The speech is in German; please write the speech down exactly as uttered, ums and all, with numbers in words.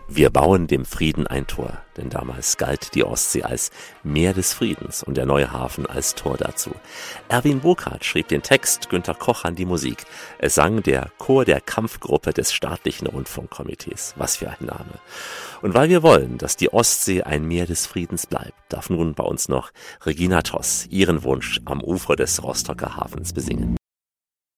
Wir bauen dem Frieden ein Tor, denn damals galt die Ostsee als Meer des Friedens und der neue Hafen als Tor dazu. Erwin Burkhardt schrieb den Text, Günter Kochern die Musik. Es sang der Chor der Kampfgruppe des staatlichen Rundfunkkomitees. Was für ein Name. Und weil wir wollen, dass die Ostsee ein Meer des Friedens bleibt, darf nun bei uns noch Regina Toss ihren Wunsch am Ufer des Rostocker Hafens besingen.